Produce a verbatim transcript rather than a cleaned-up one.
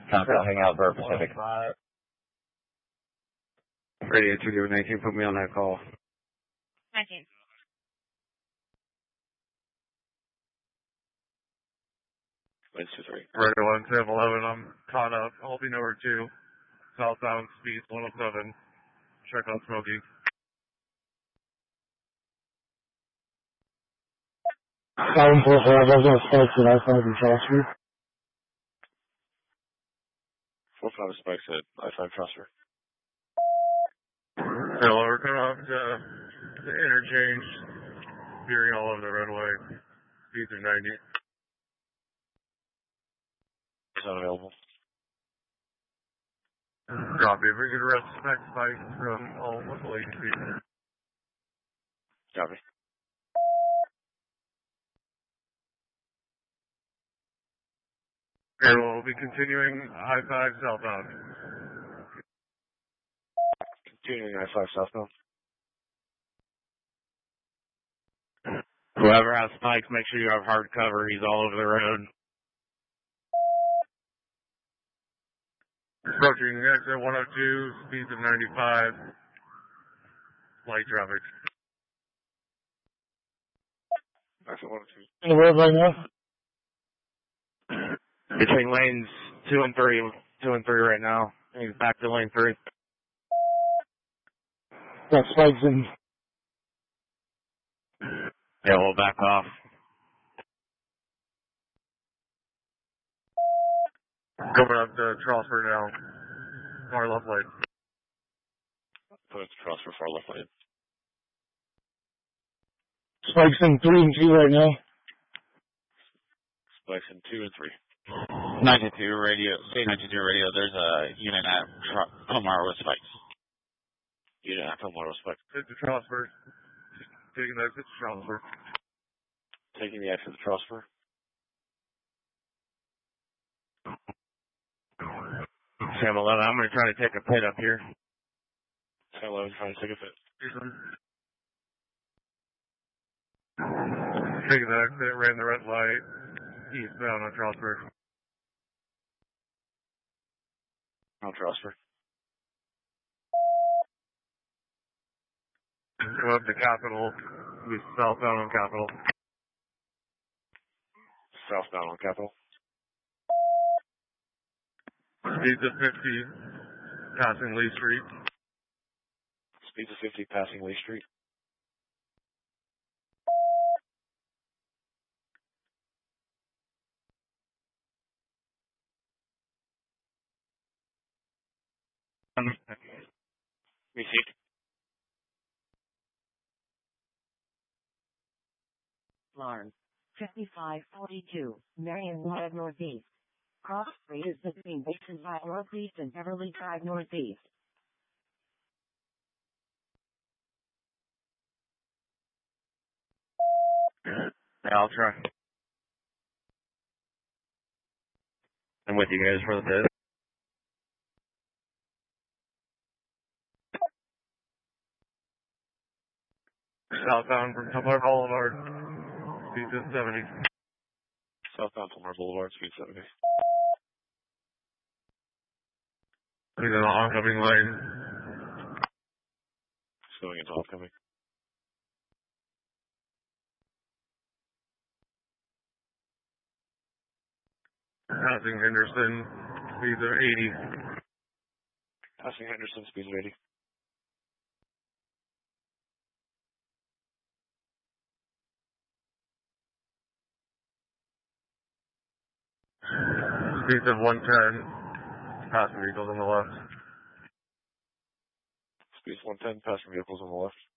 Time for Hangout Bird Pacific. Radio two zero nineteen, put me on that call. nineteen. One, two, three. Radio one, seven, eleven, I'm caught up. Holding over two. Southbound speed one oh seven. Check on Smokey. seven four five, I was going to spike at I five in Strasburg. four five spikes at I five Strasburg. So we're coming up to the interchange. Veering all over the roadway. Speeds are ninety. Is that available? Copy. If we could respect spikes from all local agencies. Copy. Okay, we'll be continuing I five southbound. Continuing I five southbound. Whoever has spikes, make sure you have hard cover. He's all over the road. Approaching exit one oh two, speeds of ninety-five. Light traffic. Exit one oh two. In the road right now? Between lanes two and three, two and three right now. He's back to lane three. Got spikes in. Yeah, we'll back off. Coming up to Trosper now. Far left lane. Put it to Trosper, far left lane. Spikes in three and two right now. Spikes in two and three. ninety-two radio, state ninety-two radio, there's a unit at Palmar with spikes. Unit at Palmar with spikes. Hit the Trosper. Taking the exit to Trosper. Taking the exit to Trosper. Sam eleven, I'm going to try to take a pit up here. Sam eleven, trying to take a pit. Taking the exit, ran the red light. Eastbound on Trosper. On Trosper. Come up to Capitol. We southbound on Capitol. Southbound on Capitol. Speeds of fifty, passing Lee Street. Speeds of fifty, passing Lee Street. Received. Larn. fifty-five forty-two, Marion Drive Northeast. Cross Street is between Basin Drive Northeast and Beverly Drive Northeast. Yeah, I'll try. I'm with you guys for the pit. Southbound from Palmar Boulevard. Speeds of seventy. Southbound Palmar Boulevard, speed seventy. He's in the oncoming lane. Just going into oncoming. Passing Henderson, speeds of eighty. Passing Henderson, speeds of eighty. Speeds of one ten. Passing vehicles on the left. Speeds one ten, passing vehicles on the left.